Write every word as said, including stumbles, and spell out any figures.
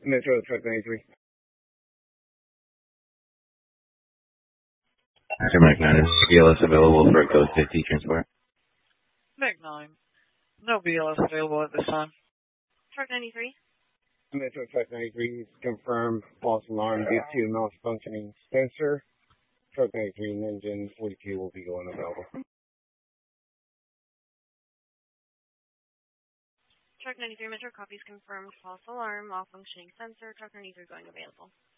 Metro Truck ninety-three. After Mike nine, is B L S available for a code fifty transport? Mike nine. No B L S available at this time. Truck ninety-three. Metro Truck ninety-three is confirmed false alarm due to malfunctioning sensor. Truck ninety-three and engine forty-two will be going available. Truck ninety-three Metro copies confirmed false alarm, malfunctioning sensor. Truck ninety-three going available.